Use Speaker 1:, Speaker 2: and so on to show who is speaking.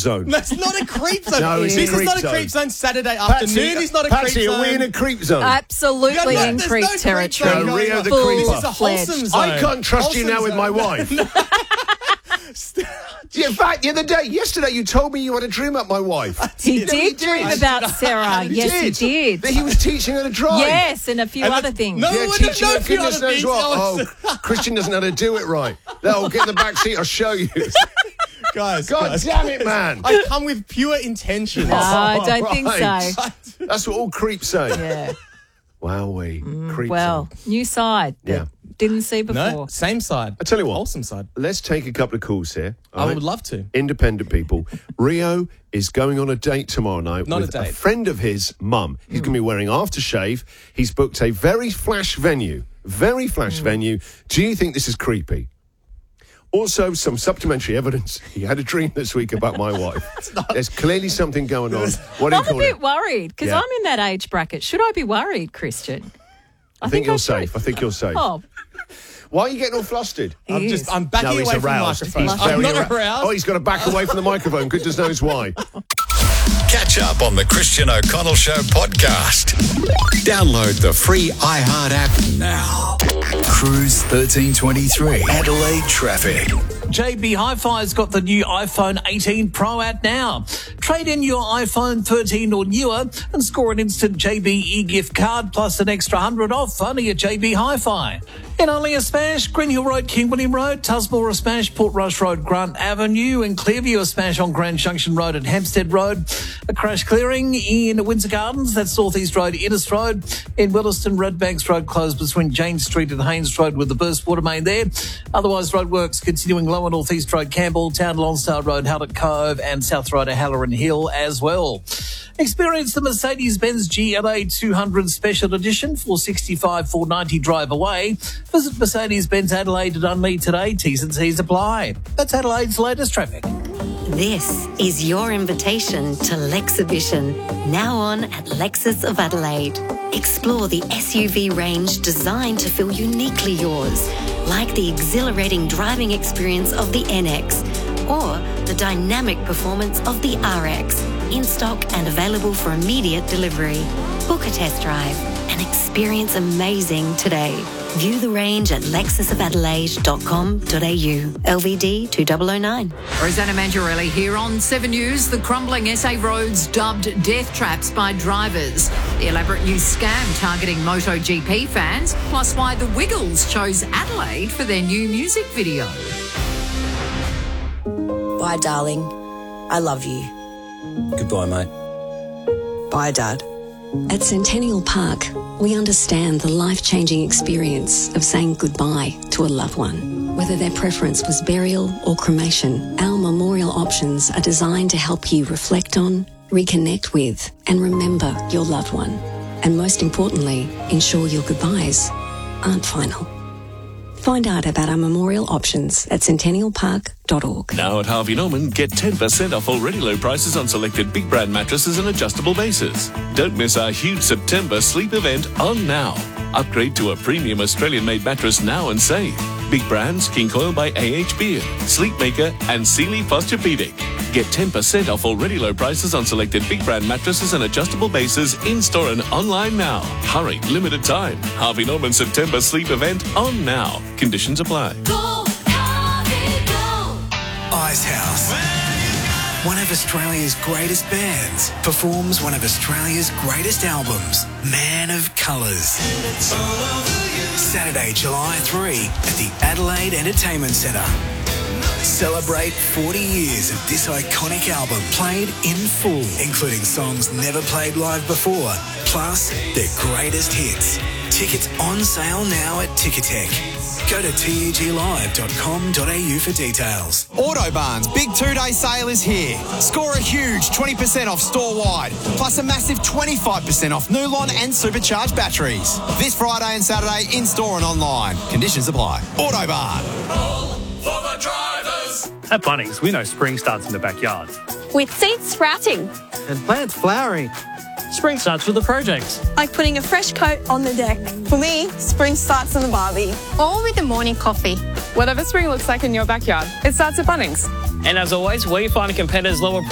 Speaker 1: zone.
Speaker 2: That's not a creep zone.
Speaker 1: No, it's
Speaker 2: this
Speaker 1: a creep
Speaker 2: is not
Speaker 1: zone.
Speaker 2: a creep zone. Saturday afternoon is not a
Speaker 1: Patsy,
Speaker 2: creep zone.
Speaker 1: are we in a creep zone?
Speaker 3: Absolutely in
Speaker 2: there's
Speaker 3: creep
Speaker 2: no creep
Speaker 3: territory.
Speaker 2: zone
Speaker 1: No, Rio the
Speaker 3: Full
Speaker 1: creeper.
Speaker 2: This is a wholesome
Speaker 3: fledged.
Speaker 2: zone.
Speaker 1: I can't trust you now
Speaker 2: Wholesome
Speaker 1: with my
Speaker 2: zone.
Speaker 1: wife. Yeah, in fact, the other day, yesterday, you told me you had a dream about my wife.
Speaker 3: He did dream about Sarah. Yes, he did.
Speaker 1: That he was teaching her to drive.
Speaker 3: Yes, and a few other things.
Speaker 2: No,
Speaker 1: Yeah,
Speaker 2: no,
Speaker 1: teaching
Speaker 2: no,
Speaker 1: her
Speaker 2: few
Speaker 1: goodness
Speaker 2: other
Speaker 1: knows
Speaker 2: things,
Speaker 1: what.
Speaker 2: Alice.
Speaker 1: Oh, Christian doesn't know how to do it right. No, get in the back seat, I'll show you.
Speaker 2: Guys,
Speaker 1: God
Speaker 2: guys,
Speaker 1: damn it, man.
Speaker 2: I come with pure intention.
Speaker 3: No, I don't think
Speaker 1: Right.
Speaker 3: so.
Speaker 1: That's what all creeps say.
Speaker 3: Yeah.
Speaker 1: Wowee. Creep
Speaker 3: Well,
Speaker 1: zone.
Speaker 3: new side that
Speaker 1: Yeah.
Speaker 3: didn't see before.
Speaker 2: No, same side.
Speaker 1: I tell you what.
Speaker 2: Wholesome side.
Speaker 1: Let's take a couple of calls here. all
Speaker 2: I
Speaker 1: right?
Speaker 2: would love to.
Speaker 1: Independent people. Rio is going on a date tomorrow night
Speaker 2: Not a
Speaker 1: with
Speaker 2: date.
Speaker 1: friend of his mum. He's going to be wearing aftershave. He's booked a very flash venue. Very flash venue. Do you think this is creepy? Also, some supplementary evidence. He had a dream this week about my wife. There's clearly something going on. What do you
Speaker 3: I'm a
Speaker 1: call
Speaker 3: bit
Speaker 1: it?
Speaker 3: worried because
Speaker 1: Yeah.
Speaker 3: I'm in that age bracket. Should I be worried, Christian?
Speaker 1: I think you're
Speaker 3: I should.
Speaker 1: safe. I think you're safe.
Speaker 3: Oh,
Speaker 1: Why are you getting all flustered?
Speaker 2: I'm backing
Speaker 1: No, he's
Speaker 2: away from the
Speaker 1: aroused.
Speaker 2: microphone.
Speaker 1: He's
Speaker 2: I'm
Speaker 1: very
Speaker 2: not aroused.
Speaker 1: Oh, he's got to back away from the microphone. Goodness knows why.
Speaker 4: Catch up on the Christian O'Connell Show podcast. Download the free iHeart app now. Cruise 1323. Adelaide traffic.
Speaker 5: JB Hi-Fi's got the new iPhone 18 Pro out now. Trade in your iPhone 13 or newer and score an instant JB e-gift card plus an extra $100 off only at JB Hi-Fi. In only a smash, Green Hill Road, King William Road, Tusmore a smash, Portrush Road, Grant Avenue, and Clearview a smash on Grand Junction Road and Hampstead Road. A crash clearing in Windsor Gardens, that's North East Road, Innes Road. In Williston, Redbanks Road closed between James Street and Haynes Road with the burst water main there. Otherwise, roadworks continuing lower North East Road, Campbell, Town, Lonsdale Road, Hallett Cove, and South Road of Halloran Hill as well. Experience the Mercedes-Benz GLA 200 Special Edition, $465, $490 drive away. Visit Mercedes-Benz Adelaide at Unleigh today. T's and C's apply. That's Adelaide's latest traffic.
Speaker 6: This is your invitation to Lexibition, now on at Lexus of Adelaide. Explore the SUV range designed to feel uniquely yours, like the exhilarating driving experience of the NX or the dynamic performance of the RX, in stock and available for immediate delivery. Book a test drive and experience amazing today. View the range at lexusofadelaide.com.au. LVD 2009.
Speaker 7: Rosanna Mangiarelli here on 7 News. The crumbling SA roads dubbed death traps by drivers. The elaborate new scam targeting MotoGP fans, plus why the Wiggles chose Adelaide for their new music video.
Speaker 8: Bye, darling. I love you.
Speaker 9: Goodbye, mate.
Speaker 8: Bye, Dad.
Speaker 10: At Centennial Park, we understand the life-changing experience of saying goodbye to a loved one. Whether their preference was burial or cremation, our memorial options are designed to help you reflect on, reconnect with, and remember your loved one. And most importantly, ensure your goodbyes aren't final. Find out about our memorial options at centennialpark.org.
Speaker 11: Now at Harvey Norman, get 10% off already low prices on selected big brand mattresses and adjustable bases. Don't miss our huge September sleep event on now. Upgrade to a premium Australian-made mattress now and save. Big brands, King Coil by AH Beard, Sleepmaker and Sealy Posturepedic. Get 10% off already low prices on selected big brand mattresses and adjustable bases in-store and online now. Hurry, limited time. Harvey Norman September sleep event on now. Conditions apply.
Speaker 4: Go, Harvey, go. Ice House. One of Australia's greatest bands performs one of Australia's greatest albums, Man of Colours. Saturday, July 3 at the Adelaide Entertainment Centre. Celebrate 40 years of this iconic album played in full, including songs never played live before, plus their greatest hits. Tickets on sale now at Ticketek. Go to tuglive.com.au for details.
Speaker 12: Autobarn's big 2-day sale is here. Score a huge 20% off store-wide, plus a massive 25% off Nulon and supercharged batteries. This Friday and Saturday in-store and online. Conditions apply. Autobarn.
Speaker 4: For the drivers.
Speaker 13: At Bunnings, we know spring starts in the backyard.
Speaker 14: With seeds sprouting.
Speaker 15: And plants flowering.
Speaker 13: Spring starts with the projects.
Speaker 14: Like putting a fresh coat on the deck. For me, spring starts in the barbie. Or with the morning coffee.
Speaker 16: Whatever spring looks like in your backyard, it starts at Bunnings.
Speaker 13: And as always, where you find a competitor's lower